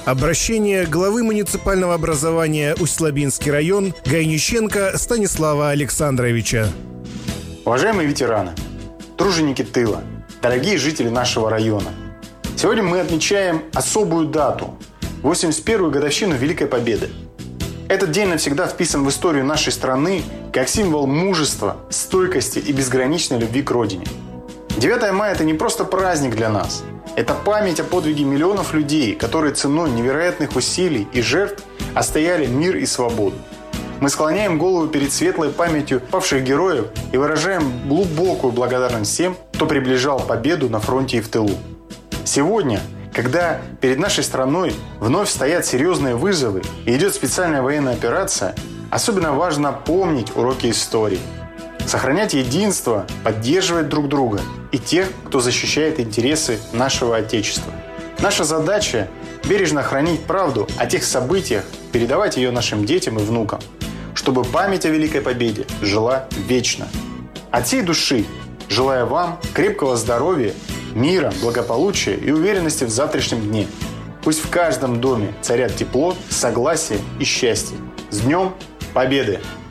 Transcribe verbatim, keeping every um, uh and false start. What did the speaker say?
Обращение главы муниципального образования Усть-Лабинский район Гайниченко Станислава Александровича. Уважаемые ветераны, труженики тыла, дорогие жители нашего района, сегодня мы отмечаем особую дату – восемьдесят первую годовщину Великой Победы. Этот день навсегда вписан в историю нашей страны как символ мужества, стойкости и безграничной любви к Родине. девятое мая – это не просто праздник для нас. Это память о подвиге миллионов людей, которые ценой невероятных усилий и жертв отстояли мир и свободу. Мы склоняем голову перед светлой памятью павших героев и выражаем глубокую благодарность всем, кто приближал победу на фронте и в тылу. Сегодня, когда перед нашей страной вновь стоят серьезные вызовы и идет специальная военная операция, особенно важно помнить уроки истории. Сохранять единство, поддерживать друг друга и тех, кто защищает интересы нашего Отечества. Наша задача – бережно хранить правду о тех событиях, передавать ее нашим детям и внукам, чтобы память о Великой Победе жила вечно. От всей души желаю вам крепкого здоровья, мира, благополучия и уверенности в завтрашнем дне. Пусть в каждом доме царят тепло, согласие и счастье. С Днем Победы!